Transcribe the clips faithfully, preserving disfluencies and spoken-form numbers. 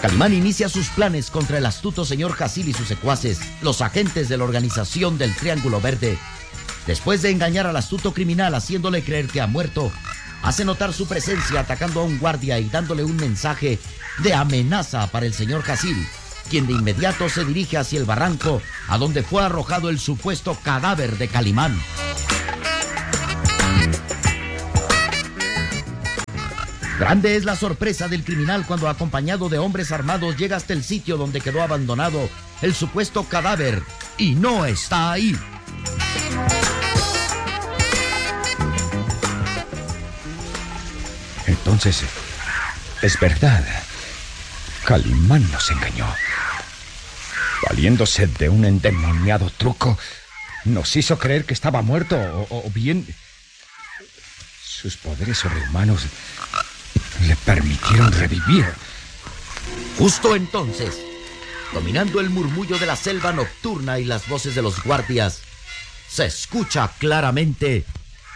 Calimán inicia sus planes contra el astuto señor Jasil y sus secuaces, los agentes de la organización del Triángulo Verde. Después de engañar al astuto criminal haciéndole creer que ha muerto, hace notar su presencia atacando a un guardia y dándole un mensaje de amenaza para el señor Jasil, quien de inmediato se dirige hacia el barranco a donde fue arrojado el supuesto cadáver de Calimán. Grande es la sorpresa del criminal cuando, acompañado de hombres armados, llega hasta el sitio donde quedó abandonado el supuesto cadáver y no está ahí. Entonces, es verdad. Calimán nos engañó. Valiéndose de un endemoniado truco, nos hizo creer que estaba muerto, o, o bien sus poderes sobrehumanos le permitieron revivir. Justo entonces, dominando el murmullo de la selva nocturna y las voces de los guardias, se escucha claramente: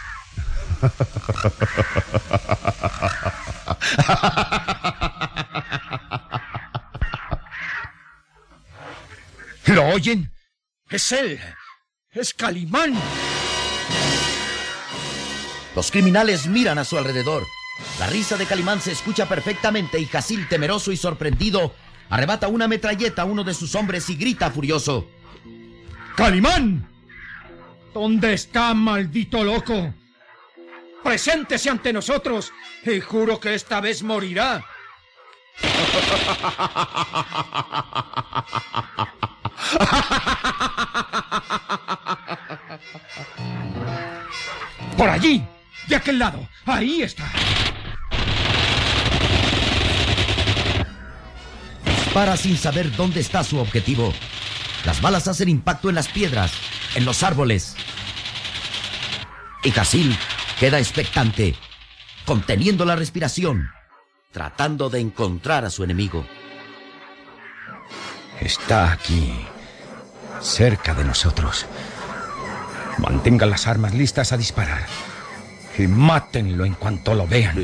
¿Lo oyen? Es él. Es Calimán. Los criminales miran a su alrededor. La risa de Calimán se escucha perfectamente y Jasil, temeroso y sorprendido, arrebata una metralleta a uno de sus hombres y grita furioso: ¡Calimán! ¿Dónde está, maldito loco? ¡Preséntese ante nosotros! Y juro que esta vez morirá. ¡Por allí! ¡De aquel lado! ¡Ahí está! Dispara sin saber dónde está su objetivo. Las balas hacen impacto en las piedras, en los árboles. Y Jasil queda expectante, conteniendo la respiración, tratando de encontrar a su enemigo. Está aquí, cerca de nosotros. Mantengan las armas listas a disparar y mátenlo en cuanto lo vean.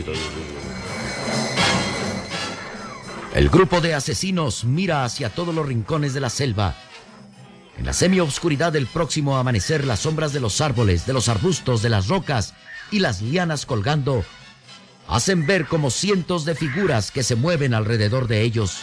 El grupo de asesinos mira hacia todos los rincones de la selva. En la semioscuridad del próximo amanecer, las sombras de los árboles, de los arbustos, de las rocas y las lianas colgando hacen ver como cientos de figuras que se mueven alrededor de ellos.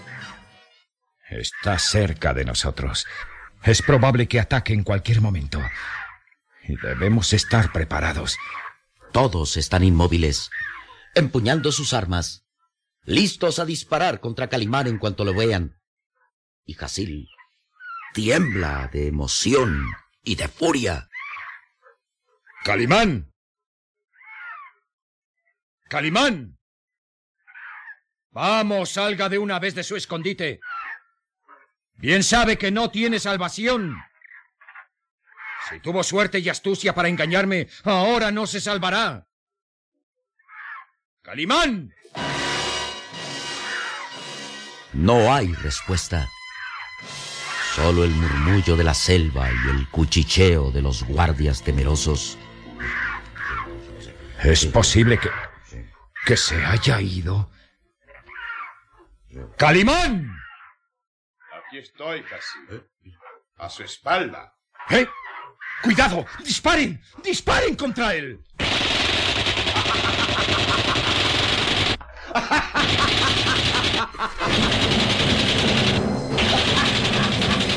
Está cerca de nosotros. Es probable que ataque en cualquier momento. Y debemos estar preparados. Todos están inmóviles, empuñando sus armas, listos a disparar contra Calimán en cuanto lo vean. Y Jasil tiembla de emoción y de furia. ¡Calimán! ¡Calimán! Vamos, salga de una vez de su escondite. Bien sabe que no tiene salvación. Si tuvo suerte y astucia para engañarme, ahora no se salvará. ¡Calimán! No hay respuesta. Solo el murmullo de la selva y el cuchicheo de los guardias temerosos. ¿Es posible que... que se haya ido? ¡Calimán! Aquí estoy, Jasil. A su espalda. ¿Eh? ¡Cuidado! ¡Disparen! ¡Disparen contra él!